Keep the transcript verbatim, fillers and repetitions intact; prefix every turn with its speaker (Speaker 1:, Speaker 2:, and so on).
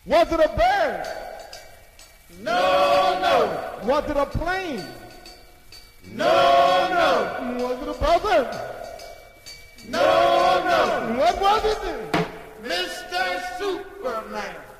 Speaker 1: Was it a bird?
Speaker 2: No, no.
Speaker 1: Was it a plane?
Speaker 2: No, no.
Speaker 1: Was it a buzzard?
Speaker 2: No, no.
Speaker 1: What was it then?
Speaker 2: Mister Superman.